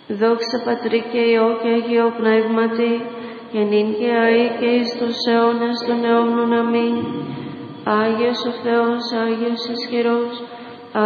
Δόξα Πατρί και Υιό και Αγίο Πνεύματι, και νυν και αεί και εις τους αιώνας των αιώνων. Αμήν. Άγιος ο Θεός, Άγιος ισχυρός,